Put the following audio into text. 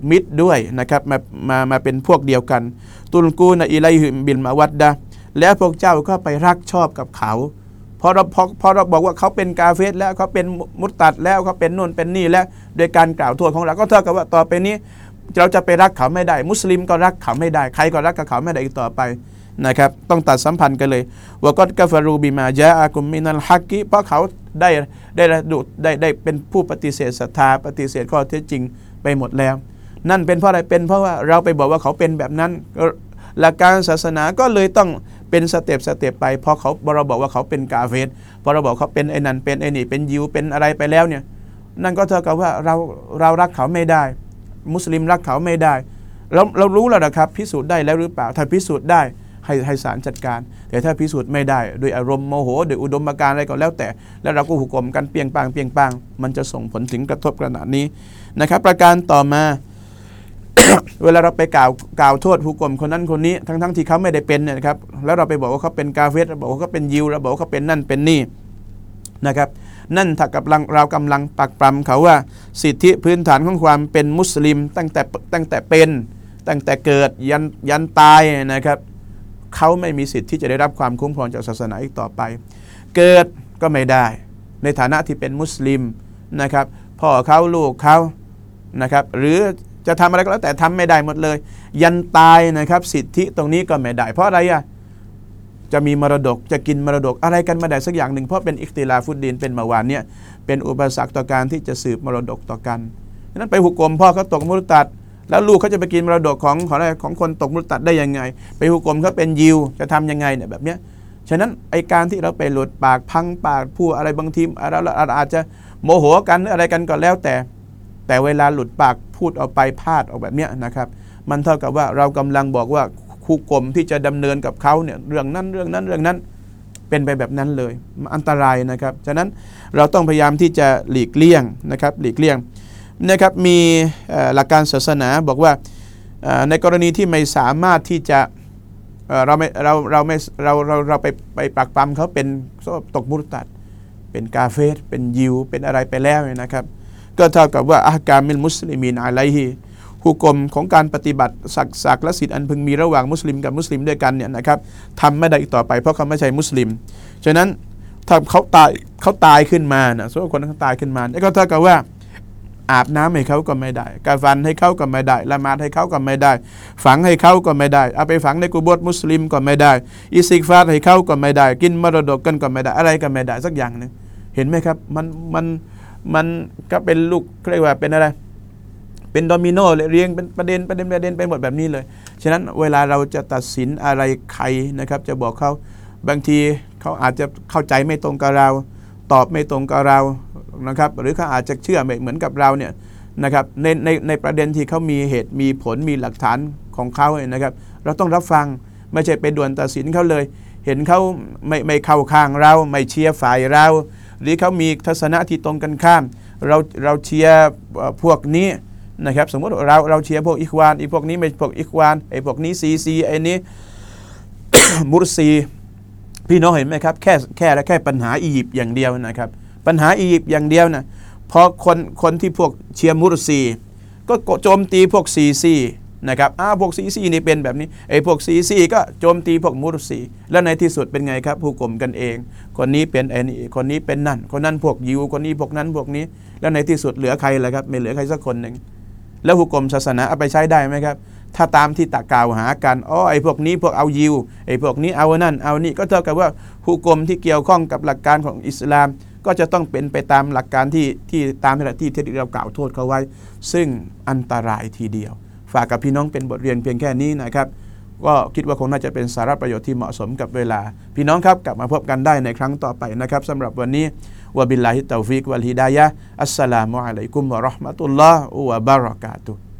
มิตรด้วยนะครับมาเป็นพวกเดียวกันตุลกูนะอิไลฮิมบิลมาวัดดะแล้วพวกเจ้าก็ไปรักชอบกับเขาพอเราบอกว่าเขาเป็นกาเฟรแล้วเขาเป็นมุตตัดแล้วเขาเป็นนู่นเป็นนี่แล้วโดยการกล่าวโทษของเราก็เท่ากับว่าต่อไปนี้เราจะไปรักเขาไม่ได้มุสลิมก็รักเขาไม่ได้ใครก็รักกับเขาไม่ได้อีกต่อไปนะครับต้องตัดสัมพันธ์กันเลยวะกอดกะฟารูบิมาจาอะกุมมินัลฮักกิเพราะเขาได้เป็นผู้ปฏิเสธศรัทธาปฏิเสธข้อเท็จจริงไปหมดแล้วนั่นเป็นเพราะอะไรเป็นเพราะว่าเราไปบอกว่าเขาเป็นแบบนั้นหลักการศาสนาก็เลยต้องเป็นสเต็ปไปพอเราบอกว่าเขาเป็นกาเฟรพอเราบอกเขาเป็นไอ้นั่นเป็นไอ้นี่เป็นยิวเป็นอะไรไปแล้วเนี่ยนั่นก็เท่ากับว่าเรารักเขาไม่ได้มุสลิมรักเขาไม่ได้เรารู้แล้วนะครับพิสูจน์ได้แล้วหรือเปล่าถ้าพิสูจน์ได้ให้ศาลจัดการแต่ถ้าพิสูจน์ไม่ได้โดยอารมณ์โมโหโดยอุดมการณ์อะไรก็แล้วแต่แล้วเราก็หุกมกันเปียงปังมันจะส่งผลถึงกระทบขนาดนี้นะครับประการต่อมา เวลาเราไปกล่าวโทษหุกมคนนั้นคนนี้ทั้งที่เขาไม่ได้เป็นเนี่ยนะครับแล้วเราไปบอกว่าเขาเป็นกาเฟรเราบอกว่าเขาเป็นยิวเราบอกว่าเขาเป็นนั่นเป็นนี่นะครับนั่นถ้ากับเรากำลังปักปรำเขาว่าสิทธิพื้นฐานของความเป็นมุสลิมตั้งแต่เกิดยันตายนะครับเขาไม่มีสิทธิ์ที่จะได้รับความคุ้มครองจากศาสนาอีกต่อไปเกิดก็ไม่ได้ในฐานะที่เป็นมุสลิมนะครับพ่อเขาลูกเขานะครับหรือจะทำอะไรก็แล้วแต่ทำไม่ได้หมดเลยยันตายนะครับสิทธิตรงนี้ก็ไม่ได้เพราะอะไรจะมีมรดกจะกินมรดกอะไรกันไม่ได้สักอย่างหนึ่งเพราะเป็นอิคติลาฟุดดีนเป็นมาวานเนี่ยเป็นอุปสรรคต่อการที่จะสืบมรดกต่อกันนั้นไปหุกกลมพ่อเขาตกมุตตัดแล้วลูกเขาจะไปกินมรดกของคนตกมุตตัดได้ยังไงไปหุกกลมเขาเป็นยิวจะทำยังไงเนี่ยแบบเนี้ยฉะนั้นไอการที่เราไปหลุดปากพังปากพูดอะไรบางทีเราอาจจะโมโหกันอะไรกันก็แล้วแต่เวลาหลุดปากพูดออกไปพลาดออกแบบเนี้ยนะครับมันเท่ากับว่าเรากำลังบอกว่าคู่กลมที่จะดำเนินกับเขาเนี่ยเรื่องนั้นเป็นไปแบบนั้นเลยอันตรายนะครับฉะนั้นเราต้องพยายามที่จะหลีกเลี่ยงนะครับมีหลักการศาสนาบอกว่าในกรณีที่ไม่สามารถที่จะเราไปปักปั๊มเขาเป็นตกมุตตัดเป็นกาเฟรเป็นยิวเป็นอะไรไปแล้วนะครับก็เท่ากับว่าอะห์กามิลมุสลิมีนอะลัยฮิหุกมของการปฏิบัติศักดิ์และสิทธิ์อันพึงมีระหว่างมุสลิมกับมุสลิมด้วยกันเนี่ยนะครับทำไม่ได้อีกต่อไปเพราะเขาไม่ใช่มุสลิมฉะนั้นถ้าเขาตายขึ้นมานะสมมติคนเขาตายขึ้นมาก็เท่ากับว่าอาบน้ำให้เขาก็ไม่ได้กาฟันให้เขาก็ไม่ได้ละหมาดให้เขาก็ไม่ได้ฝังให้เขาก็ไม่ได้เอาไปฝังในกุโบร์มุสลิมก็ไม่ได้อิสติฆฟารให้เขาก็ไม่ได้กินมรดกกันก็ไม่ได้อะไรก็ไม่ได้สักอย่างนึงเห็นไหมครับมันก็เป็นลูกเรียกว่าเป็นอะไรเป็นโดมิโนเลยเรียงเป็นประเด็นไปหมดแบบนี้เลยฉะนั้นเวลาเราจะตัดสินอะไรใครนะครับจะบอกเขาบางทีเขาอาจจะเข้าใจไม่ตรงกับเราตอบไม่ตรงกับเรานะครับหรือเขาอาจจะเชื่อไม่เหมือนกับเราเนี่ยนะครับในประเด็นที่เขามีเหตุมีผลมีหลักฐานของเขาเนี่ยนะครับเราต้องรับฟังไม่ใช่ไปด่วนตัดสินเขาเลยเห็นเขาไม่เข้าข้างเราไม่เชียร์ฝ่ายเราหรือเขามีทัศนะที่ตรงกันข้ามเราเชียร์พวกนี้นะครับสมมติเราเชียร์พวกอิควานอีพวกนี้ไม่พวกอิควานไอ้พวกนี้ซีไอ้นี้ มุรซีพี่น้องเห็นไหมครับแค่ปัญหาอียิปต์อย่างเดียวนะครับปัญหาอียิปต์อย่างเดียวนะพอคนที่พวกเชียร์มุรซีก็โจมตีพวกซีนะครับพวกซีนี่เป็นแบบนี้ไอ้พวกซีก็โจมตีพวกมุรซีแล้วในที่สุดเป็นไงครับผู้กลมกันเองคนนี้เป็นไอ้นี่คนนี้เป็นนั่นคนนั้นพวกยิวคนนี้พวกนั้นพวกนี้แล้วในที่สุดเหลือใครล่ะครับไม่เหลือใครสักคนหนึ่งแล้วหุกมศาสนาเอาไปใช้ได้ไหมครับถ้าตามที่ตะกล่าวหากันไอ้พวกนี้พวกเอายิวไอ้พวกนี้เอานั่นเอานี่ก็เท่ากับว่าหุกมที่เกี่ยวข้องกับหลักการของอิสลามก็จะต้องเป็นไปตามหลักการที่ตามที่เรากล่าวโทษเขาไว้ซึ่งอันตรายทีเดียวฝากกับพี่น้องเป็นบทเรียนเพียงแค่นี้นะครับก็คิดว่าคงน่าจะเป็นสาระประโยชน์ที่เหมาะสมกับเวลาพี่น้องครับกลับมาพบกันได้ในครั้งต่อไปนะครับสำหรับวันนี้วะบิลลาฮิตตอฟิกวัลฮิดายะฮ์อัสสลามุอะลัยกุมวะเราะห์มะตุลลอฮ์วะบะเราะกาตุฮ์